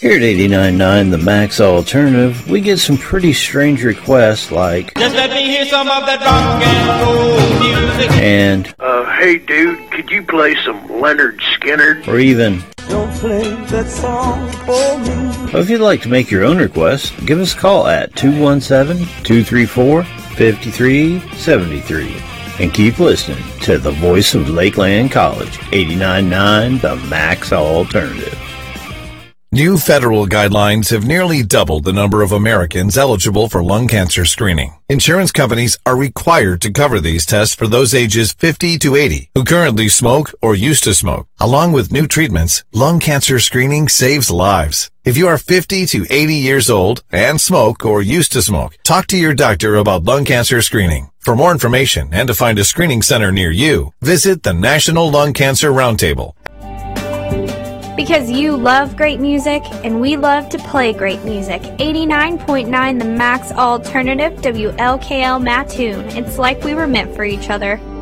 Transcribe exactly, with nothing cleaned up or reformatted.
Here at eighty-nine point nine The Max Alternative, we get some pretty strange requests like, just let me hear some of that rock and roll music. And, uh, hey dude, could you play some Leonard Skinner? Or even, don't play that song for me. Well, if you'd like to make your own request, give us a call at two one seven, two three four, five three seven three. And keep listening to the voice of Lakeland College, eighty-nine point nine The Max Alternative. New federal guidelines have nearly doubled the number of Americans eligible for lung cancer screening. Insurance companies are required to cover these tests for those ages fifty to eighty who currently smoke or used to smoke. Along with new treatments, lung cancer screening saves lives. If you are fifty to eighty years old and smoke or used to smoke, talk to your doctor about lung cancer screening. For more information and to find a screening center near you, visit the National Lung Cancer Roundtable. Because you love great music, and we love to play great music. eighty-nine point nine The Max Alternative, W L K L Mattoon. It's like we were meant for each other.